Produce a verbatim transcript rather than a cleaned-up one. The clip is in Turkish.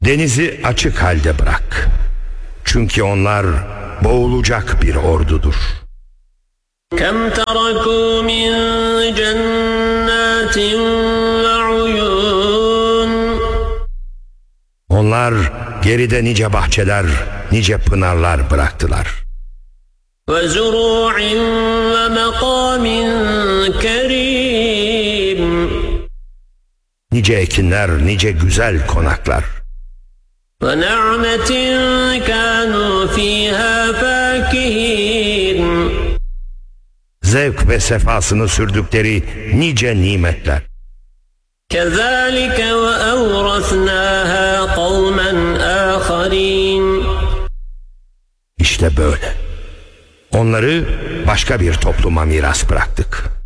Denizi açık halde bırak. Çünkü onlar boğulacak bir ordudur. كَمْ تَرَكُوا مِنْ جَنَّاتٍ وَعُيُونٍ Onlar geride nice bahçeler, nice pınarlar bıraktılar. وَزُرُوعٍ وَمَقَامٍ كَرِيمٍ Nice ekinler, nice güzel konaklar. وَنَعْمَةٍ كَانُوا فِيهَا فَاكِهِينَ Zevk ve sefasını sürdükleri nice nimetler. كَذَٰلِكَ وَأَوْرَثْنَاهَا قَوْمًا آخَرِينَ İşte böyle. Onları başka bir topluma miras bıraktık.